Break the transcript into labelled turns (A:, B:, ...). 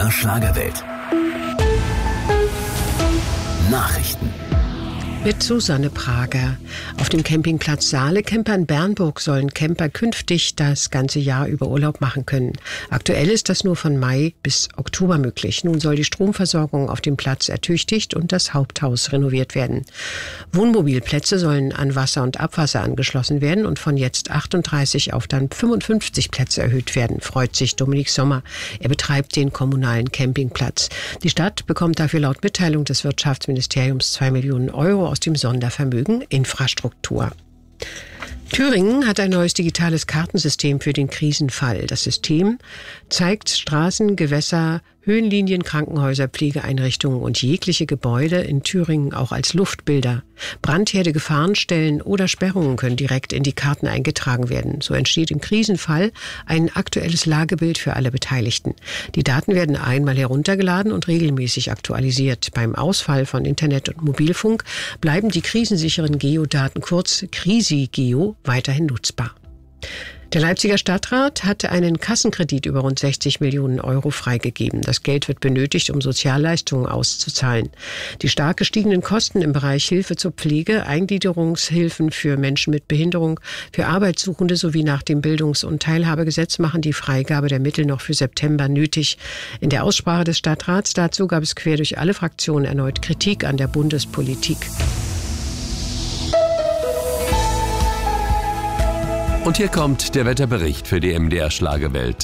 A: MDR Schlagerwelt. Nachrichten.
B: Mit Susanne Prager. Auf dem Campingplatz Saale-Camper in Bernburg sollen Camper künftig das ganze Jahr über Urlaub machen können. Aktuell ist das nur von Mai bis Oktober möglich. Nun soll die Stromversorgung auf dem Platz ertüchtigt und das Haupthaus renoviert werden. Wohnmobilplätze sollen an Wasser und Abwasser angeschlossen werden und von jetzt 38 auf dann 55 Plätze erhöht werden, freut sich Dominik Sommer. Er betreibt den kommunalen Campingplatz. Die Stadt bekommt dafür laut Mitteilung des Wirtschaftsministeriums 2 Millionen Euro aus dem Sondervermögen Infrastruktur. Thüringen hat ein neues digitales Kartensystem für den Krisenfall. Das System zeigt Straßen, Gewässer, Höhenlinien, Krankenhäuser, Pflegeeinrichtungen und jegliche Gebäude in Thüringen auch als Luftbilder. Brandherde, Gefahrenstellen oder Sperrungen können direkt in die Karten eingetragen werden. So entsteht im Krisenfall ein aktuelles Lagebild für alle Beteiligten. Die Daten werden einmal heruntergeladen und regelmäßig aktualisiert. Beim Ausfall von Internet und Mobilfunk bleiben die krisensicheren Geodaten, kurz Krisigeo, weiterhin nutzbar. Der Leipziger Stadtrat hatte einen Kassenkredit über rund 60 Millionen Euro freigegeben. Das Geld wird benötigt, um Sozialleistungen auszuzahlen. Die stark gestiegenen Kosten im Bereich Hilfe zur Pflege, Eingliederungshilfen für Menschen mit Behinderung, für Arbeitssuchende sowie nach dem Bildungs- und Teilhabegesetz machen die Freigabe der Mittel noch für September nötig. In der Aussprache des Stadtrats dazu gab es quer durch alle Fraktionen erneut Kritik an der Bundespolitik.
A: Und hier kommt der Wetterbericht für die MDR Schlagerwelt.